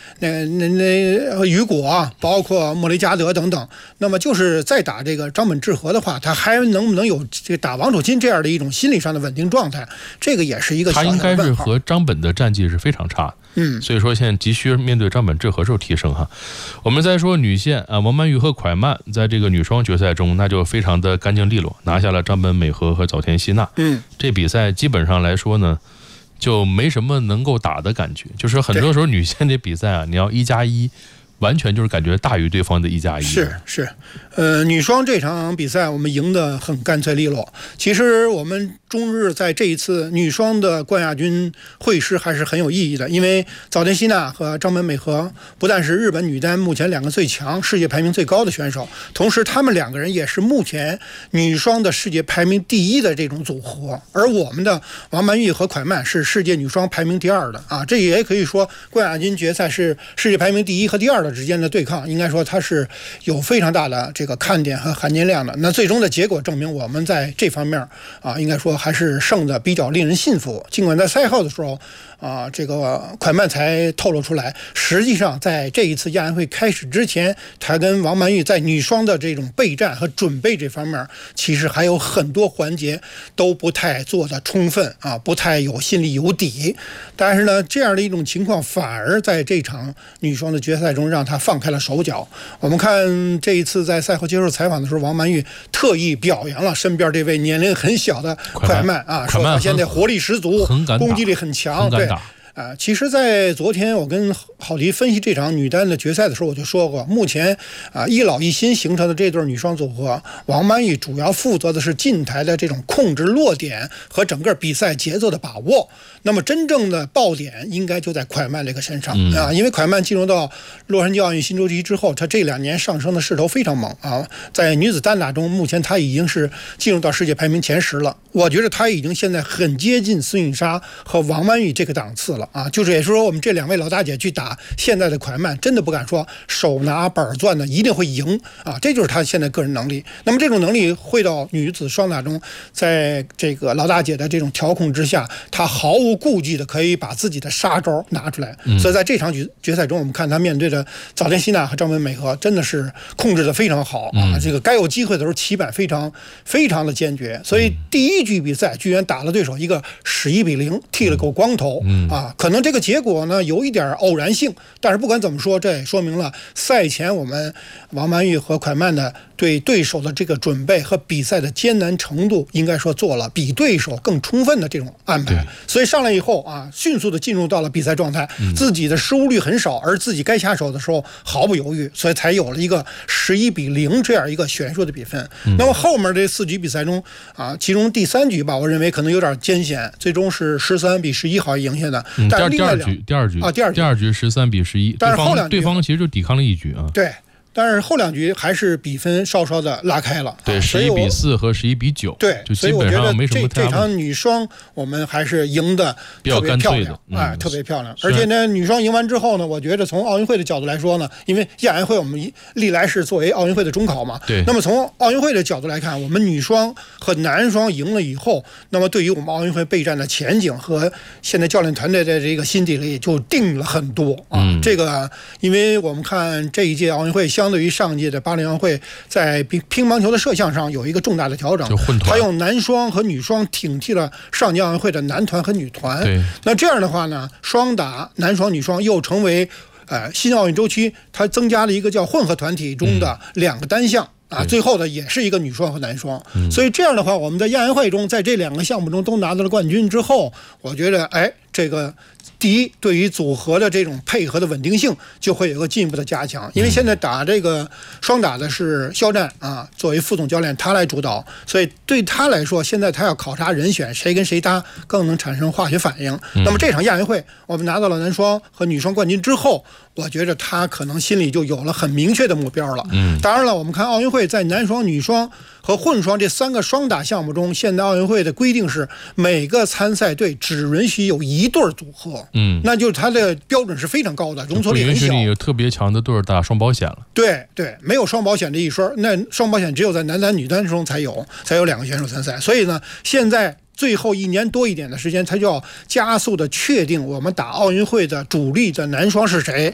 雨果啊，包括莫雷加德等等，那么就是再打这个张本智和的话，他还能不能有这个打王楚钦这样的一种心理上的稳定状态？这个也是一个小小的问号。 他应该是和张本的战绩是非常差的，所以说现在急需面对张本智和时候提升哈。我们再说女线啊，王曼玉和蒯曼在这个女双决赛中，那就非常的干净利落，拿下了张本美和和早田希娜。这比赛基本上来说呢，就没什么能够打的感觉，就是很多时候女线的比赛啊，你要1+1，完全就是感觉大于对方的1+1。 是，女双这场比赛我们赢得很干脆利落。其实我们中日在这一次女双的冠亚军会师还是很有意义的，因为早田希娜和张本美和不但是日本女单目前2个最强、世界排名最高的选手，同时他们2个人也是目前女双的世界排名第1的这种组合。而我们的王曼玉和蒯曼是世界女双排名第2的啊，这也可以说冠亚军决赛是世界排名第1和第2的之间的对抗，应该说它是有非常大的这个看点和含金量的。那最终的结果证明，我们在这方面啊，应该说还是胜的比较令人信服。尽管在赛后的时候啊，这个蒯曼才透露出来，实际上在这一次亚运会开始之前，他跟王曼玉在女双的这种备战和准备这方面，其实还有很多环节都不太做得充分啊，不太有心里有底。但是呢，这样的一种情况反而在这场女双的决赛中让他放开了手脚。我们看这一次在赛后接受采访的时候，王曼玉特意表扬了身边这位年龄很小的蒯曼啊，说他现在活力十足，攻击力很强，对。其实在昨天我跟郝迪分析这场女单的决赛的时候，我就说过，目前一老一新形成的这对女双组合，王曼玉主要负责的是近台的这种控制落点和整个比赛节奏的把握，那么真正的爆点应该就在蒯曼这个身上啊，因为蒯曼进入到洛杉矶奥运新周期之后，他这2年上升的势头非常猛啊，在女子单打中，目前他已经是进入到世界排名前10了，我觉得他已经现在很接近孙颖莎和王曼玉这个档次了。就是也是说，我们这2位老大姐去打现在的蒯曼，真的不敢说手拿板攥的一定会赢啊，这就是她现在个人能力。那么这种能力会到女子双打中，在这个老大姐的这种调控之下，她毫无顾忌的可以把自己的杀招拿出来。所以在这场决赛中，我们看她面对着早田希娜和张本美和，真的是控制的非常好啊。这个该有机会的时候起板非常非常的坚决，所以第1局比赛居然打了对手一个11-0，剃了个光头啊。可能这个结果呢有一点偶然性，但是不管怎么说，这也说明了赛前我们王曼玉和蒯曼的对对手的这个准备和比赛的艰难程度，应该说做了比对手更充分的这种安排。所以上来以后啊，迅速的进入到了比赛状态，自己的失误率很少，而自己该下手的时候毫不犹豫，所以才有了一个11-0这样一个悬殊的比分。那么后面这4局比赛中啊，其中第3局吧，我认为可能有点艰险，最终是13-11好赢下的。但是第二局 13-11， 但是对方其实就抵抗了1局啊。 对。但是后2局还是比分稍稍的拉开了， 对，11-4和11-9， 对， 就基本上没什么太大问题。 这场女双我们还是赢得特别漂亮，特别漂亮。而且呢，女双赢完之后呢，我觉得从奥运会的角度来说呢，因为亚运会我们历来是作为奥运会的中考嘛， 对。 那么从奥运会的角度来看，我们女双和男双赢了以后，那么对于我们奥运会备战的前景和现在教练团队的这个心底里就定了很多啊。这个，因为我们看这一届奥运会相对于上届的巴黎奥运会，在乒乓球的射向上有一个重大的调整，他用男双和女双顶替了上届奥运会的男团和女团。那这样的话呢，双打男双女双又成为新奥运周期它增加了一个叫混合团体中的2个单项啊，最后的也是一个女双和男双。所以这样的话，我们在亚运会中在这2个项目中都拿到了冠军之后，我觉得这个第一，对于组合的这种配合的稳定性就会有一个进一步的加强，因为现在打这个双打的是肖战啊，作为副总教练他来主导，所以对他来说，现在他要考察人选谁跟谁搭更能产生化学反应。那么这场亚运会我们拿到了男双和女双冠军之后，我觉得他可能心里就有了很明确的目标了。当然了，我们看奥运会在男双、女双和混双这3个双打项目中，现在奥运会的规定是每个参赛队只允许有1对组合，那就是它的标准是非常高的，容错率很小。 不允许你有特别强的对打双保险了。 对，没有双保险这一说，那双保险只有在男单、女单中才有2个选手参赛。所以呢，现在最后1年多一点的时间，他就要加速的确定我们打奥运会的主力的男双是谁，